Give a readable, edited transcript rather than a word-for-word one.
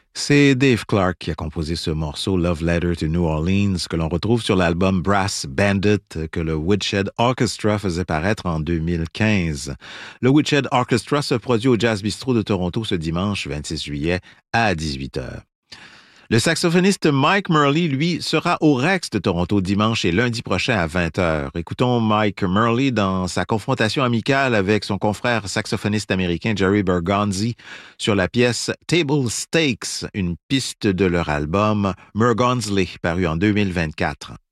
C'est Dave Clark qui a composé ce morceau Love Letter to New Orleans que l'on retrouve sur l'album Brass Bandit que le Woodshed Orchestra faisait paraître en 2015. Le Woodshed Orchestra se produit au Jazz Bistro de Toronto ce dimanche 26 juillet à 18 heures. Le saxophoniste Mike Murley, lui, sera au Rex de Toronto dimanche et lundi prochain à 20 heures. Écoutons Mike Murley dans sa confrontation amicale avec son confrère saxophoniste américain Jerry Bergonzi sur la pièce Table Stakes, une piste de leur album Mergonsley, paru en 2024.